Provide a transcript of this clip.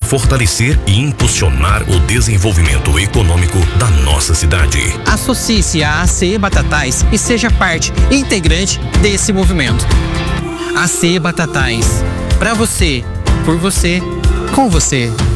fortalecer e impulsionar o desenvolvimento econômico da nossa cidade. Associe-se à ACE Batatais e seja parte integrante desse movimento. ACE Batatais. Para você, por você, com você.